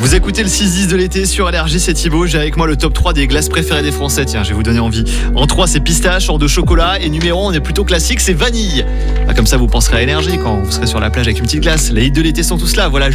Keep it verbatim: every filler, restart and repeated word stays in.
Vous écoutez le six dix de l'été sur L R J, c'est Thibaut. J'ai avec moi le top trois des glaces préférées des Français. Tiens, je vais vous donner envie. En trois, c'est pistache, en deux, chocolat. Et numéro un, on est plutôt classique, c'est vanille. Ah, comme ça, vous penserez à énergie quand vous serez sur la plage avec une petite glace. Les hits de l'été sont tous là. Voilà.